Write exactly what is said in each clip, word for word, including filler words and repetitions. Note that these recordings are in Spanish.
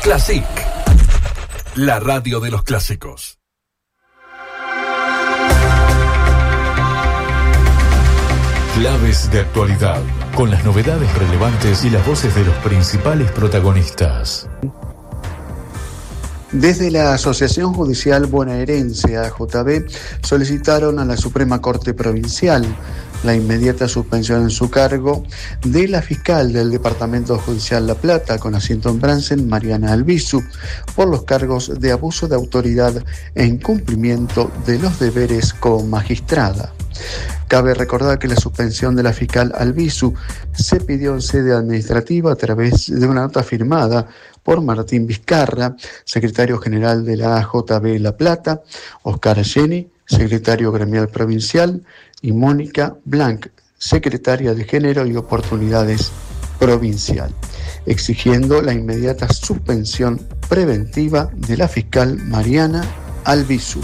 Classic, la radio de los clásicos. Claves de actualidad, con las novedades relevantes y las voces de los principales protagonistas. Desde la Asociación Judicial Bonaerense, A J B, solicitaron a la Suprema Corte Provincial la inmediata suspensión en su cargo de la fiscal del Departamento Judicial La Plata, con asiento en Bransen, Mariana Albizu, por los cargos de abuso de autoridad e incumplimiento de los deberes como magistrada. Cabe recordar que la suspensión de la fiscal Albizu se pidió en sede administrativa a través de una nota firmada por Martín Vizcarra, secretario general de la A J B La Plata, Oscar Jenny, secretario gremial provincial, y Mónica Blanc, secretaria de Género y Oportunidades provincial, exigiendo la inmediata suspensión preventiva de la fiscal Mariana Albizu.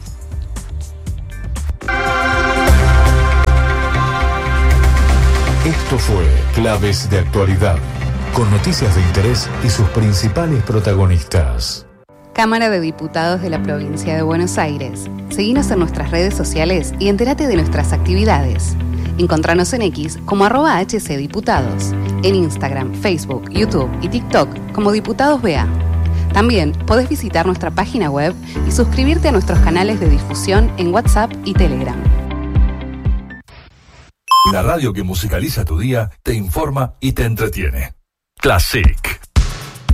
Esto fue Claves de Actualidad, con noticias de interés y sus principales protagonistas. Cámara de Diputados de la Provincia de Buenos Aires. Seguinos en nuestras redes sociales y entérate de nuestras actividades. Encontranos en X como arroba hcdiputados, en Instagram, Facebook, YouTube y TikTok como Diputados B A. También podés visitar nuestra página web y suscribirte a nuestros canales de difusión en WhatsApp y Telegram. La radio que musicaliza tu día, te informa y te entretiene. Classic.